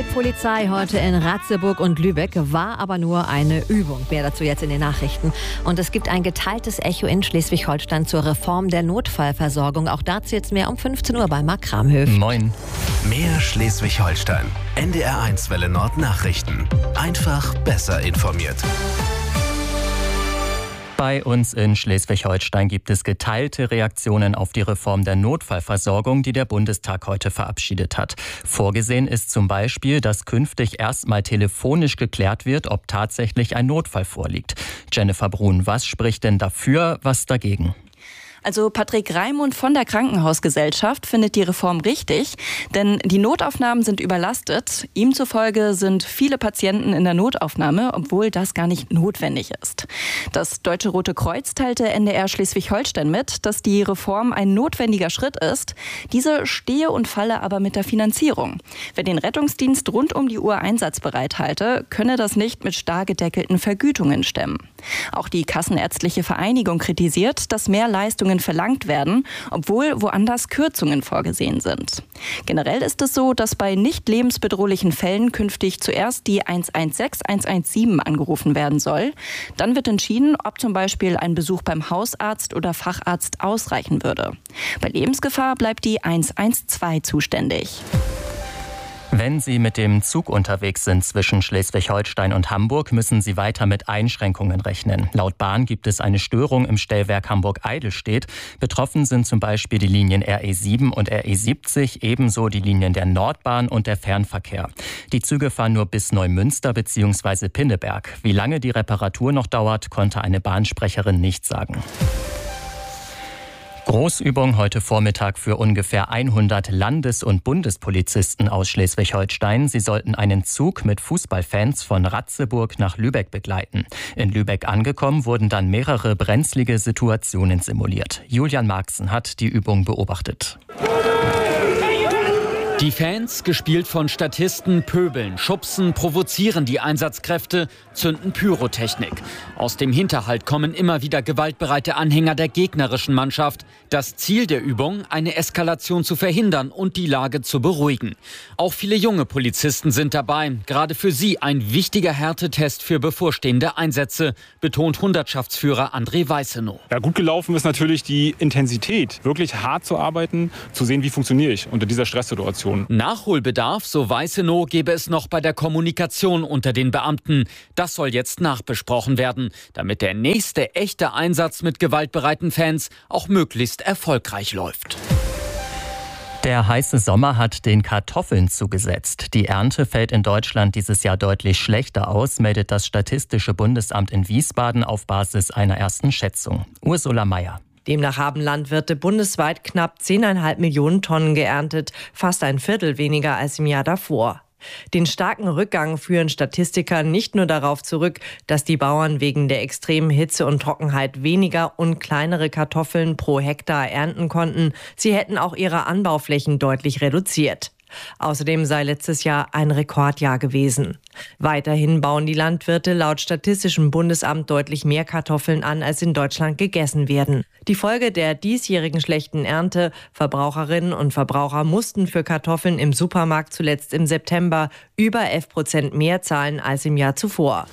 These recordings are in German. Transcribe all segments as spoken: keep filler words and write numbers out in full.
Umweltpolizei heute in Ratzeburg und Lübeck war aber nur eine Übung. Mehr dazu jetzt in den Nachrichten. Und es gibt ein geteiltes Echo in Schleswig-Holstein zur Reform der Notfallversorgung. Auch dazu jetzt mehr um fünfzehn Uhr bei Marc Kramhöf. Moin. Mehr Schleswig-Holstein. N D R eins Welle Nord Nachrichten. Einfach besser informiert. Bei uns in Schleswig-Holstein gibt es geteilte Reaktionen auf die Reform der Notfallversorgung, die der Bundestag heute verabschiedet hat. Vorgesehen ist zum Beispiel, dass künftig erstmal telefonisch geklärt wird, ob tatsächlich ein Notfall vorliegt. Jennifer Brun, was spricht denn dafür, was dagegen? Also Patrick Raimund von der Krankenhausgesellschaft findet die Reform richtig, denn die Notaufnahmen sind überlastet. Ihm zufolge sind viele Patienten in der Notaufnahme, obwohl das gar nicht notwendig ist. Das Deutsche Rote Kreuz teilte N D R Schleswig-Holstein mit, dass die Reform ein notwendiger Schritt ist. Diese stehe und falle aber mit der Finanzierung. Wer den Rettungsdienst rund um die Uhr einsatzbereit halte, könne das nicht mit starr gedeckelten Vergütungen stemmen. Auch die Kassenärztliche Vereinigung kritisiert, dass mehr Leistungen verlangt werden, obwohl woanders Kürzungen vorgesehen sind. Generell ist es so, dass bei nicht lebensbedrohlichen Fällen künftig zuerst die eins eins sechs eins eins sieben angerufen werden soll. Dann wird entschieden, ob zum Beispiel ein Besuch beim Hausarzt oder Facharzt ausreichen würde. Bei Lebensgefahr bleibt die eins eins zwei zuständig. Wenn Sie mit dem Zug unterwegs sind zwischen Schleswig-Holstein und Hamburg, müssen Sie weiter mit Einschränkungen rechnen. Laut Bahn gibt es eine Störung im Stellwerk Hamburg-Eidelstedt. Betroffen sind zum Beispiel die Linien R E sieben und R E siebzig, ebenso die Linien der Nordbahn und der Fernverkehr. Die Züge fahren nur bis Neumünster bzw. Pinneberg. Wie lange die Reparatur noch dauert, konnte eine Bahnsprecherin nicht sagen. Großübung heute Vormittag für ungefähr hundert Landes- und Bundespolizisten aus Schleswig-Holstein. Sie sollten einen Zug mit Fußballfans von Ratzeburg nach Lübeck begleiten. In Lübeck angekommen wurden dann mehrere brenzlige Situationen simuliert. Julian Marxen hat die Übung beobachtet. Die Fans, gespielt von Statisten, pöbeln, schubsen, provozieren die Einsatzkräfte, zünden Pyrotechnik. Aus dem Hinterhalt kommen immer wieder gewaltbereite Anhänger der gegnerischen Mannschaft. Das Ziel der Übung, eine Eskalation zu verhindern und die Lage zu beruhigen. Auch viele junge Polizisten sind dabei. Gerade für sie ein wichtiger Härtetest für bevorstehende Einsätze, betont Hundertschaftsführer André Weißenow. Ja, gut gelaufen ist natürlich die Intensität, wirklich hart zu arbeiten, zu sehen, wie funktioniere ich unter dieser Stresssituation. Nachholbedarf, so Weißenow, gäbe es noch bei der Kommunikation unter den Beamten. Das soll jetzt nachbesprochen werden, damit der nächste echte Einsatz mit gewaltbereiten Fans auch möglichst erfolgreich läuft. Der heiße Sommer hat den Kartoffeln zugesetzt. Die Ernte fällt in Deutschland dieses Jahr deutlich schlechter aus, meldet das Statistische Bundesamt in Wiesbaden auf Basis einer ersten Schätzung. Ursula Mayer. Demnach haben Landwirte bundesweit knapp zehn Komma fünf Millionen Tonnen geerntet, fast ein Viertel weniger als im Jahr davor. Den starken Rückgang führen Statistiker nicht nur darauf zurück, dass die Bauern wegen der extremen Hitze und Trockenheit weniger und kleinere Kartoffeln pro Hektar ernten konnten, sie hätten auch ihre Anbauflächen deutlich reduziert. Außerdem sei letztes Jahr ein Rekordjahr gewesen. Weiterhin bauen die Landwirte laut Statistischem Bundesamt deutlich mehr Kartoffeln an, als in Deutschland gegessen werden. Die Folge der diesjährigen schlechten Ernte: Verbraucherinnen und Verbraucher mussten für Kartoffeln im Supermarkt zuletzt im September über elf Prozent mehr zahlen als im Jahr zuvor.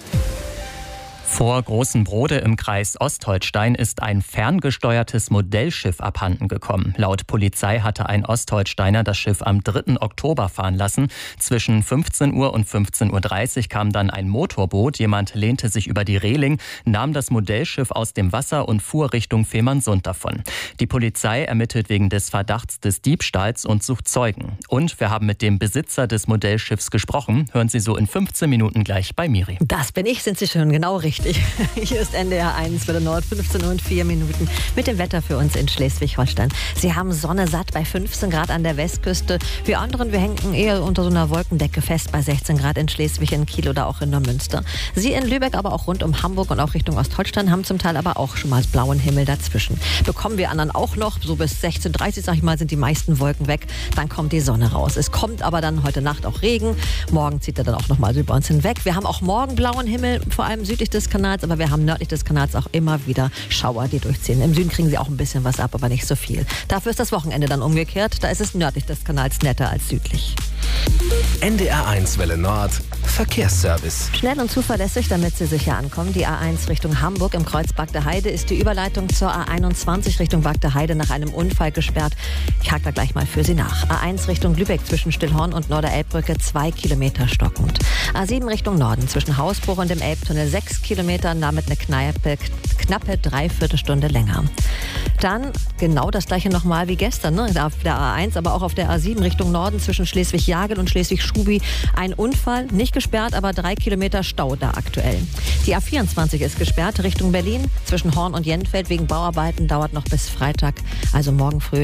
Vor Großen Brode im Kreis Ostholstein ist ein ferngesteuertes Modellschiff abhanden gekommen. Laut Polizei hatte ein Ostholsteiner das Schiff am dritten Oktober fahren lassen. Zwischen fünfzehn Uhr und fünfzehn Uhr dreißig kam dann ein Motorboot. Jemand lehnte sich über die Reling, nahm das Modellschiff aus dem Wasser und fuhr Richtung Fehmarnsund davon. Die Polizei ermittelt wegen des Verdachts des Diebstahls und sucht Zeugen. Und wir haben mit dem Besitzer des Modellschiffs gesprochen. Hören Sie so in fünfzehn Minuten gleich bei Miri. Das bin ich, sind Sie schon genau richtig. Hier ist N D R eins Welle Nord, fünfzehn Uhr und vier Minuten mit dem Wetter für uns in Schleswig-Holstein. Sie haben Sonne satt bei fünfzehn Grad an der Westküste. Wir anderen, wir hängen eher unter so einer Wolkendecke fest bei sechzehn Grad in Schleswig, in Kiel oder auch in Neumünster. Sie in Lübeck, aber auch rund um Hamburg und auch Richtung Ostholstein haben zum Teil aber auch schon mal blauen Himmel dazwischen. Bekommen wir anderen auch noch, so bis sechzehn Uhr dreißig, sag ich mal, sind die meisten Wolken weg. Dann kommt die Sonne raus. Es kommt aber dann heute Nacht auch Regen. Morgen zieht er dann auch noch mal über uns hinweg. Wir haben auch morgen blauen Himmel, vor allem südlich des Kanals, aber wir haben nördlich des Kanals auch immer wieder Schauer, die durchziehen. Im Süden kriegen sie auch ein bisschen was ab, aber nicht so viel. Dafür ist das Wochenende dann umgekehrt. Da ist es nördlich des Kanals netter als südlich. N D R eins Welle Nord Verkehrsservice. Schnell und zuverlässig, damit Sie sicher ankommen. Die A eins Richtung Hamburg im Kreuz Bagde Heide ist die Überleitung zur A einundzwanzig Richtung Bagde Heide nach einem Unfall gesperrt. Ich hake da gleich mal für Sie nach. A eins Richtung Lübeck zwischen Stillhorn und Norderelbbrücke zwei Kilometer stockend. A sieben Richtung Norden zwischen Hausbruch und dem Elbtunnel sechs Kilometer, damit eine Kneipe, knappe Dreiviertelstunde länger. Dann genau das gleiche nochmal wie gestern, ne? Auf der A eins, aber auch auf der A sieben Richtung Norden zwischen Schleswig-Jagel und Schleswig-Schubi. Ein Unfall, nicht gesperrt, aber drei Kilometer Stau da aktuell. Die A vierundzwanzig ist gesperrt Richtung Berlin zwischen Horn und Jennfeld wegen Bauarbeiten, dauert noch bis Freitag, also morgen früh.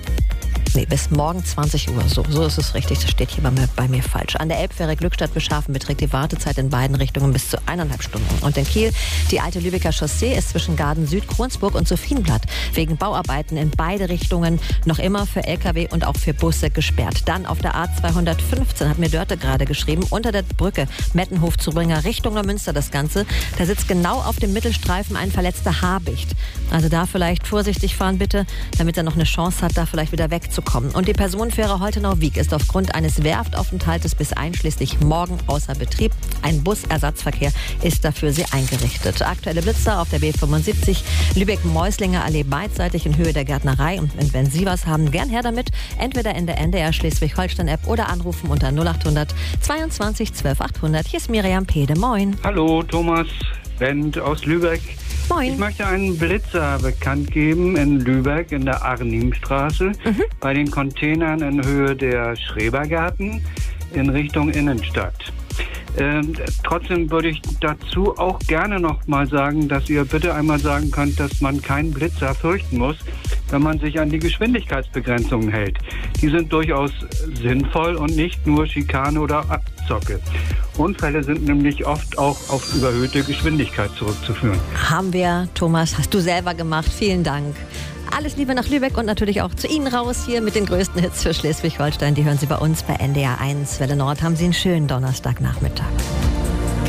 Nee, bis morgen zwanzig Uhr. So, so ist es richtig. Das steht hier bei mir, bei mir falsch. An der Elbfähre Glückstadt-Beschafen beträgt die Wartezeit in beiden Richtungen bis zu eineinhalb Stunden. Und in Kiel, die alte Lübecker Chaussee ist zwischen Garden Süd, Kronsburg und Sophienblatt wegen Bauarbeiten in beide Richtungen noch immer für L K W und auch für Busse gesperrt. Dann auf der A zweihundertfünfzehn, hat mir Dörte gerade geschrieben, unter der Brücke Mettenhof-Zubringer Richtung Neumünster das Ganze. Da sitzt genau auf dem Mittelstreifen ein verletzter Habicht. Also da vielleicht vorsichtig fahren bitte, damit er noch eine Chance hat, da vielleicht wieder wegzukommen. Und die Personenfähre Holtenau-Wiek ist aufgrund eines Werftaufenthaltes bis einschließlich morgen außer Betrieb. Ein Busersatzverkehr ist dafür sie eingerichtet. Aktuelle Blitzer auf der B fünfundsiebzig Lübeck-Meuslinger Allee beidseitig in Höhe der Gärtnerei. Und wenn Sie was haben, gern her damit. Entweder in der N D R Schleswig-Holstein-App oder anrufen unter null achthundert zweiundzwanzig zwölf achthundert. Hier ist Miriam Pede. Moin. Hallo, Thomas Wendt aus Lübeck. Moin. Ich möchte einen Blitzer bekannt geben in Lübeck in der Arnimstraße mhm. bei den Containern in Höhe der Schrebergärten in Richtung Innenstadt. Ähm, trotzdem würde ich dazu auch gerne noch mal sagen, dass ihr bitte einmal sagen könnt, dass man keinen Blitzer fürchten muss, wenn man sich an die Geschwindigkeitsbegrenzungen hält. Die sind durchaus sinnvoll und nicht nur Schikane oder Abzocke. Unfälle sind nämlich oft auch auf überhöhte Geschwindigkeit zurückzuführen. Haben wir, Thomas, hast du selber gemacht. Vielen Dank. Alles Liebe nach Lübeck und natürlich auch zu Ihnen raus hier mit den größten Hits für Schleswig-Holstein. Die hören Sie bei uns bei N D R eins Welle Nord. Haben Sie einen schönen Donnerstagnachmittag.